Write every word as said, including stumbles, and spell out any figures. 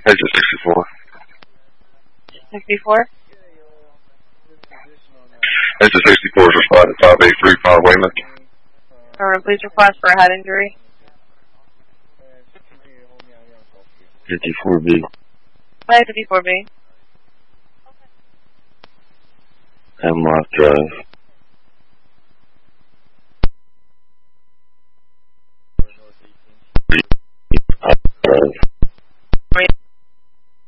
Exit sixty-four. sixty-four? Exit sixty-four is responded five eight three five Weymouth. Or please request for a head injury. fifty-four B. fifty-four B. Hemlock Drive.